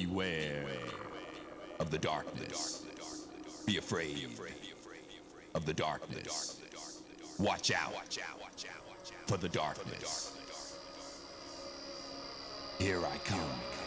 beware of the darkness. Be afraid of the darkness. Watch out for the darkness. Here I come.